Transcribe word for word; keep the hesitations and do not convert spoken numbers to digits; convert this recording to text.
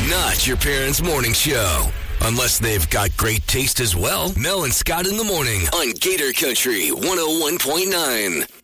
not your parents' morning show. Unless they've got great taste as well. Mel and Scott in the morning on Gator Country one oh one point nine.